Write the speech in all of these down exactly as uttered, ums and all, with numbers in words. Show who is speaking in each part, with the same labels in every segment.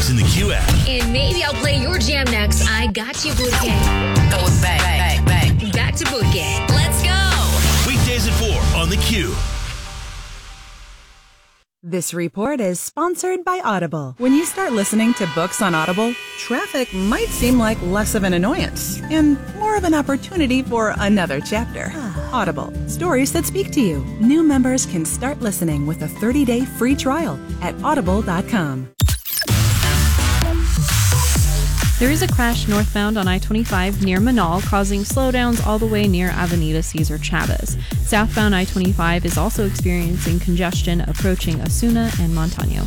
Speaker 1: Jams in the Q app.
Speaker 2: And maybe I'll play your jam next. I got you, Bootcamp.
Speaker 3: Go back, back, back.
Speaker 2: Back to Bootcamp. Let's go.
Speaker 1: Weekdays at four on the Q.
Speaker 4: This report is sponsored by Audible. When you start listening to books on Audible, traffic might seem like less of an annoyance and more of an opportunity for another chapter. Audible, stories that speak to you. New members can start listening with a thirty-day free trial at audible dot com.
Speaker 5: There is a crash northbound on I twenty-five near Manal, causing slowdowns all the way near Avenida Cesar Chavez. Southbound I twenty-five is also experiencing congestion approaching Osuna and Montano.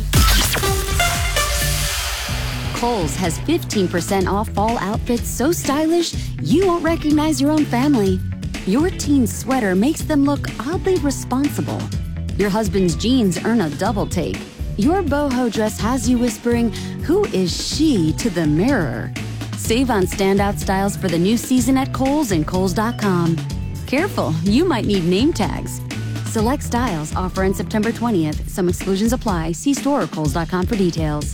Speaker 6: Kohl's has fifteen percent off fall outfits so stylish you won't recognize your own family. Your teen's sweater makes them look oddly responsible. Your husband's jeans earn a double take. Your boho dress has you whispering, "Who is she?" to the mirror. Save on standout styles for the new season at Kohl's and Kohl's dot com. Careful, you might need name tags. Select styles offer on September twentieth. Some exclusions apply. See store or Kohl's dot com for details.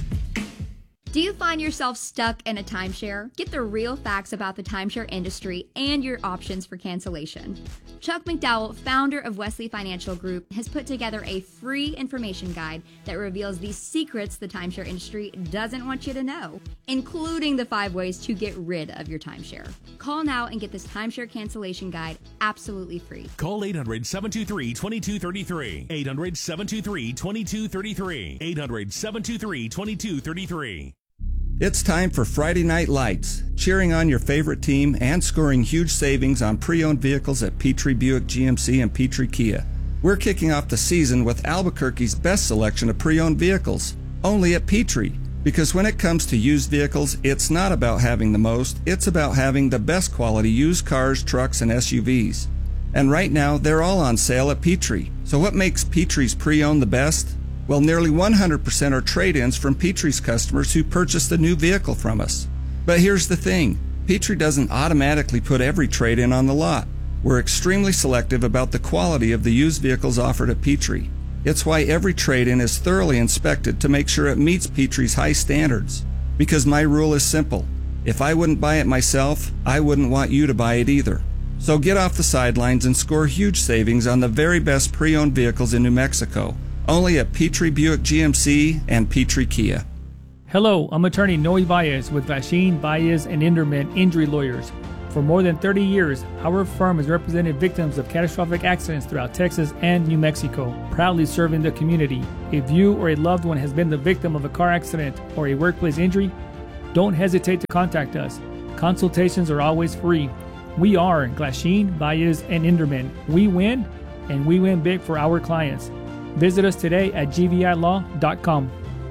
Speaker 7: Do you find yourself stuck in a timeshare? Get the real facts about the timeshare industry and your options for cancellation. Chuck McDowell, founder of Wesley Financial Group, has put together a free information guide that reveals the secrets the timeshare industry doesn't want you to know, including the five ways to get rid of your timeshare. Call now and get this timeshare cancellation guide absolutely free.
Speaker 1: Call eight hundred, seven two three, two two three three. eight hundred, seven two three, two two three three. eight hundred, seven two three, two two three three.
Speaker 8: It's time for Friday Night Lights, cheering on your favorite team and scoring huge savings on pre-owned vehicles at Petrie Buick G M C and Petrie Kia. We're kicking off the season with Albuquerque's best selection of pre-owned vehicles, only at Petrie. Because when it comes to used vehicles, it's not about having the most, it's about having the best quality used cars, trucks, and S U Vs. And right now, they're all on sale at Petrie. So what makes Petrie's pre-owned the best? Well, nearly one hundred percent are trade-ins from Petrie's customers who purchased a new vehicle from us. But here's the thing, Petrie doesn't automatically put every trade-in on the lot. We're extremely selective about the quality of the used vehicles offered at Petrie. It's why every trade-in is thoroughly inspected to make sure it meets Petrie's high standards. Because my rule is simple, if I wouldn't buy it myself, I wouldn't want you to buy it either. So get off the sidelines and score huge savings on the very best pre-owned vehicles in New Mexico. Only at Petrie Buick G M C and Petrie Kia.
Speaker 9: Hello, I'm attorney Noe Baez with Glasheen, Baez, and Inderman Injury Lawyers. For more than thirty years, our firm has represented victims of catastrophic accidents throughout Texas and New Mexico, proudly serving the community. If you or a loved one has been the victim of a car accident or a workplace injury, don't hesitate to contact us. Consultations are always free. We are Glasheen, Baez, and Inderman. We win, and we win big for our clients. Visit us today at G V I law dot com.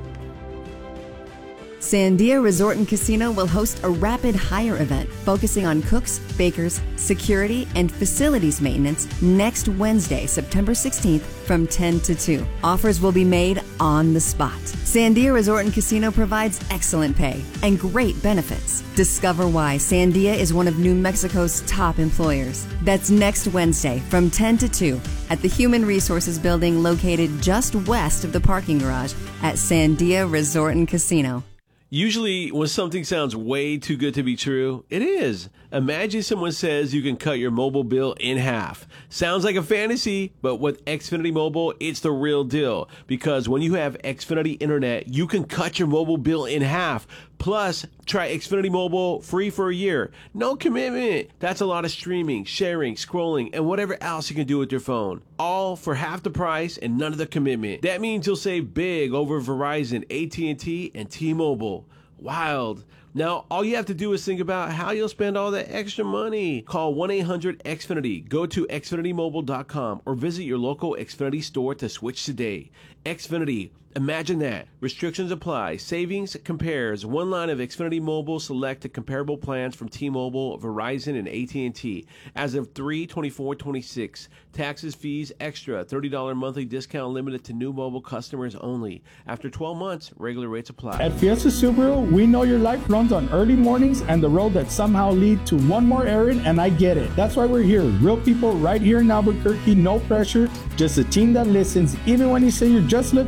Speaker 10: Sandia Resort and Casino will host a rapid hire event focusing on cooks, bakers, security, and facilities maintenance next Wednesday, September sixteenth from ten to two. Offers will be made on the spot. Sandia Resort and Casino provides excellent pay and great benefits. Discover why Sandia is one of New Mexico's top employers. That's next Wednesday from ten to two at the Human Resources Building located just west of the parking garage at Sandia Resort and Casino.
Speaker 11: Usually, when something sounds way too good to be true, it is. Imagine someone says you can cut your mobile bill in half. Sounds like a fantasy, but with Xfinity Mobile, it's the real deal. Because when you have Xfinity Internet, you can cut your mobile bill in half. Plus, try Xfinity Mobile free for a year. No commitment. That's a lot of streaming, sharing, scrolling, and whatever else you can do with your phone. All for half the price and none of the commitment. That means you'll save big over Verizon, A T and T, and T-Mobile. Wild. Now, all you have to do is think about how you'll spend all that extra money. Call one eight hundred X Finity, go to Xfinity Mobile dot com, or visit your local Xfinity store to switch today. Xfinity, imagine that. Restrictions apply. Savings compares. One line of Xfinity Mobile select the comparable plans from T-Mobile, Verizon, and A T and T. As of three twenty-four twenty-six. Taxes, fees, extra. thirty dollars monthly discount limited to new mobile customers only. After twelve months, regular rates apply.
Speaker 12: At Fiesta Subaru, we know your life runs on early mornings and the road that somehow lead to one more errand, and I get it. That's why we're here. Real people right here in Albuquerque, no pressure, just a team that listens. Even when you say you're just looking,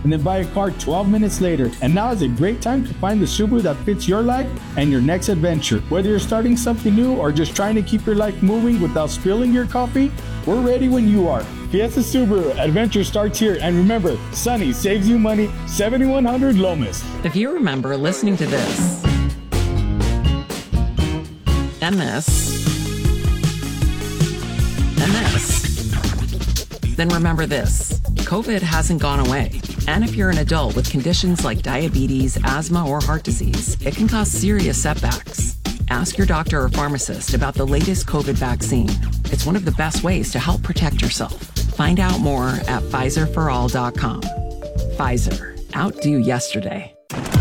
Speaker 12: and then buy a car twelve minutes later. And now is a great time to find the Subaru that fits your life and your next adventure. Whether you're starting something new or just trying to keep your life moving without spilling your coffee, we're ready when you are. Fiesta Subaru, adventure starts here. And remember, Sunny saves you money, seventy-one hundred Lomas.
Speaker 13: If you remember listening to this, and this, and this, then remember this. COVID hasn't gone away. And if you're an adult with conditions like diabetes, asthma, or heart disease, it can cause serious setbacks. Ask your doctor or pharmacist about the latest COVID vaccine. It's one of the best ways to help protect yourself. Find out more at Pfizer for all dot com. Pfizer. Outdo yesterday.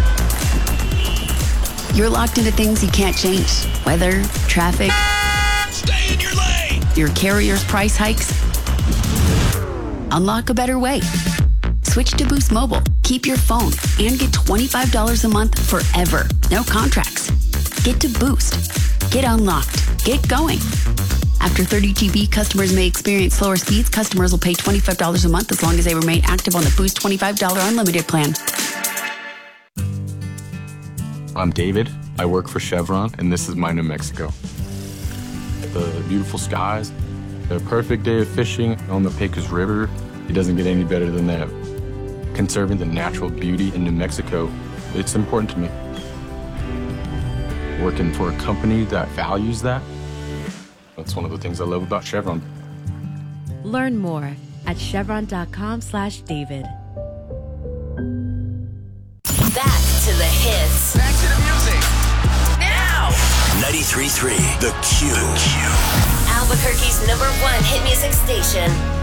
Speaker 6: You're locked into things you can't change. Weather, traffic.
Speaker 1: Stay in your lane!
Speaker 6: Your carrier's price hikes. Unlock a better way. Switch to Boost Mobile. Keep your phone and get twenty-five dollars a month forever. No contracts. Get to Boost. Get unlocked. Get going. After thirty G B, customers may experience slower speeds. Customers will pay twenty-five dollars a month as long as they remain active on the Boost twenty-five dollars unlimited plan.
Speaker 14: I'm David. I work for Chevron, and this is my New Mexico. The beautiful skies, the perfect day of fishing on the Pecos River. It doesn't get any better than that. Conserving the natural beauty in New Mexico, it's important to me. Working for a company that values that, that's one of the things I love about Chevron.
Speaker 15: Learn more at chevron dot com slash David.
Speaker 2: Back to the hits.
Speaker 3: Back to the music. Now.
Speaker 16: ninety-three point three The Q. The Q.
Speaker 2: Albuquerque's number one hit music station.